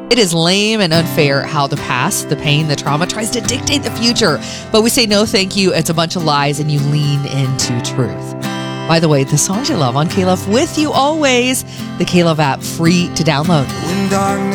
It is lame and unfair how the past, the pain, the trauma tries to dictate the future. But we say no thank you. It's a bunch of lies and you lean into truth. By the way, the songs you love on K-Love with you always. The K-Love app, free to download. When darkness